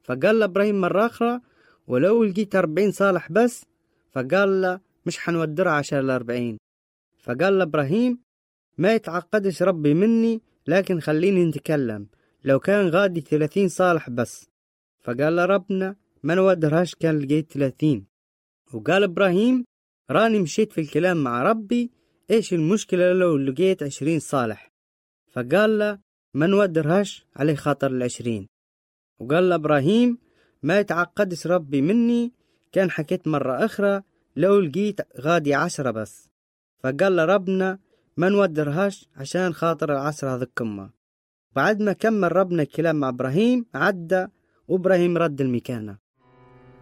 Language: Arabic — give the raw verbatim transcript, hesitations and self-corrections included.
فقال له إبراهيم مرة أخرى ولو لقيت أربعين صالح بس، فقال له مش حنودرها عشان الأربعين. فقال له إبراهيم ما يتعقدش ربي مني، لكن خليني نتكلم، لو كان غادي ثلاثين صالح بس. فقال له ربنا ما نودرهاش كان لقيت ثلاثين. وقال إبراهيم راني مشيت في الكلام مع ربي، إيش المشكلة لو لقيت عشرين صالح؟ فقال له ما نودرهاش عليه خاطر العشرين. وقال له إبراهيم ما يتعقدش ربي مني، كان حكيت مرة أخرى لو لقيت غادي عشرة بس. فقال له ربنا ما نودرهاش عشان خاطر العشرة هذكما. بعد ما كمل ربنا الكلام مع إبراهيم عدى، وإبراهيم رد المكانة.